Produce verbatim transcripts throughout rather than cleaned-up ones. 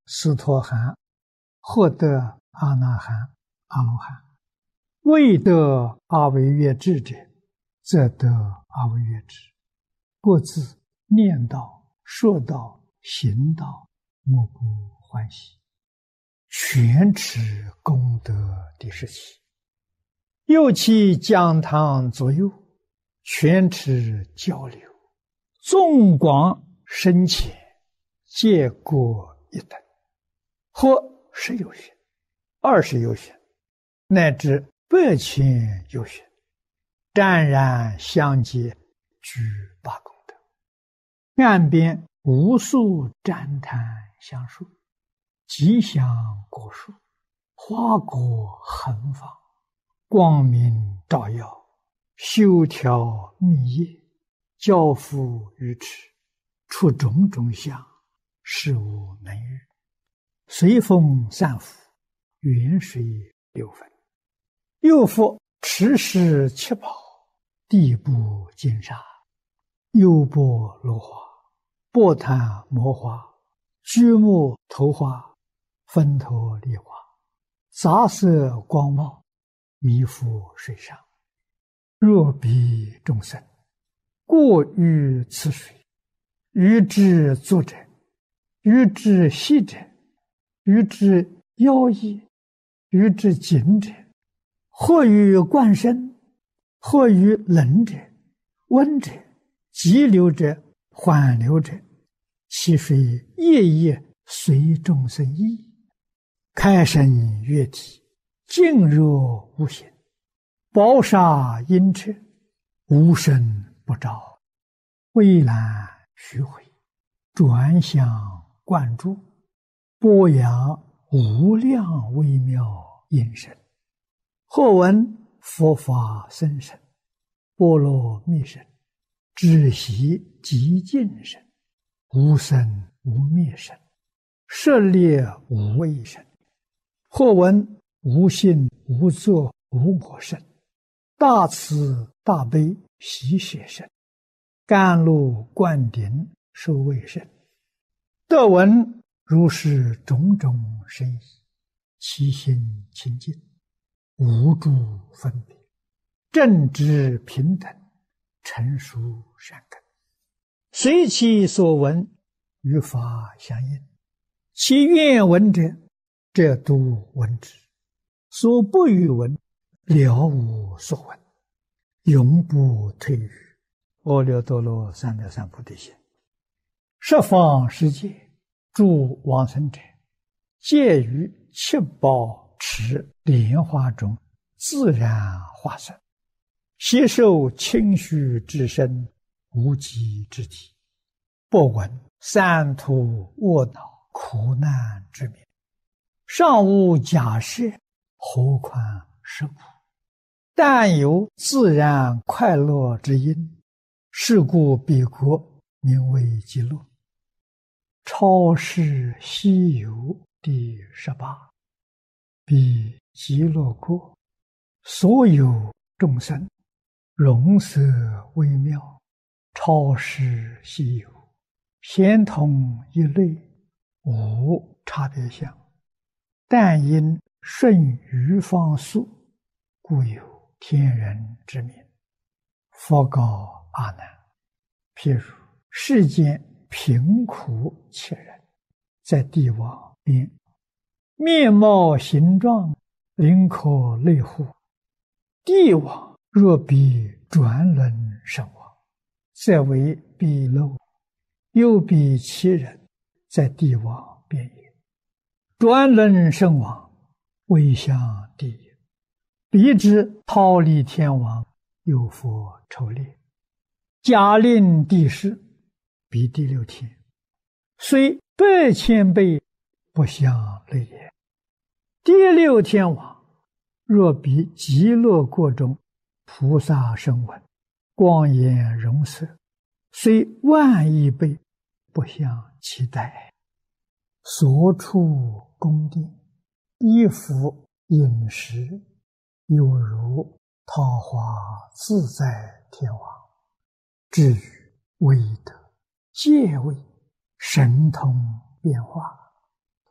斯陀含，获得阿那含、阿罗汉；未得阿惟越致者，则得阿惟越致。各自念道、说道、行道，莫不欢喜，全持功德第十七。又其讲堂左右，全持交流，纵广深浅，皆各一等，或十有寻、二十有寻，乃至百千有寻，湛然相接，具八功德。岸边无数赞叹相述，吉祥果树，花果横放，光明照耀，修条密叶，交付于池，出种种相，事无能喻。随风散伏，远水流分。又复池石七宝，地部金沙，优波罗花，波檀摩花，居木头花，分头梨花，杂色光茂，弥覆水上。若彼众生过于此水，于之作者，于之息者，于之妖异，于之景者，或于灌身，或于冷者、温者、急流者、缓流者，其水夜夜随众生意，开生月体，静若无形，宝沙阴彻，无声不照，蔚蓝虚回，转向灌注，播扬无量微妙音声。或闻佛法僧声，波罗蜜声，止息极静声，无生无灭声，舍猎无畏声。或闻无性无作无我声，大慈大悲喜舍声，甘露灌顶受畏声。得闻如是种种声意，其心清净，无诸分别，正直平等，成熟善根，随其所闻，与法相应。其愿闻者，则度闻之；所不欲闻，了无所闻，永不退于阿耨多罗三藐三菩提心。十方世界诸往生者，皆于七宝池莲花中自然化身，悉受清虚之身，无极之体，不闻三途卧恼苦难之名，尚无假设，何况实苦？但有自然快乐之因，是故彼国名为极乐。超世西游第十八。彼极乐国，所有众生，容色微妙，超世西游，咸同一类，无差别相。但因顺于方速，故有天人之名。佛告阿难：譬如世间贫苦切人，在地网边，面貌形状，灵可类乎？地网若比转轮身亡，则为彼漏；又比其人，在地网边也。转轮身亡，未向地也。彼之逃离天网，有佛抽猎，假令地势，彼第六天，虽百千倍，不相类也。第六天网，若比极乐国中菩萨声闻，光颜容色，虽万亿倍，不相期待。所处宫殿，衣服饮食，有如桃花自在天王。至于威德、戒位、神通变化，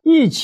一切